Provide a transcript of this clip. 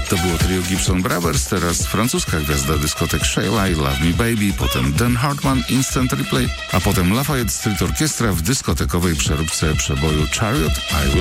To było trio Gibson Brothers, teraz francuska gwiazda dyskotek Sheila i Love Me Baby, potem Dan Hartman, Instant Replay, a potem Lafayette Street Orchestra w dyskotekowej przeróbce przeboju Chariot, I Will